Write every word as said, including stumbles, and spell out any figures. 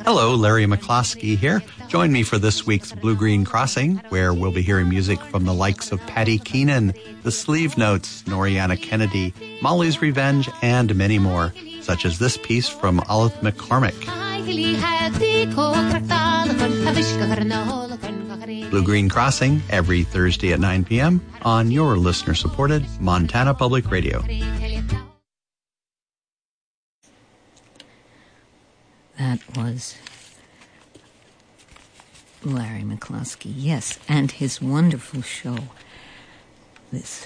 Hello, Larry McCloskey here. Join me for this week's Blue Green Crossing, where we'll be hearing music from the likes of Patty Keenan, The Sleeve Notes, Noriana Kennedy, Molly's Revenge, and many more, such as this piece from Olive McCormick. Blue Green Crossing every Thursday at nine p.m. on your listener-supported Montana Public Radio. That was Larry McCloskey, yes, and his wonderful show, this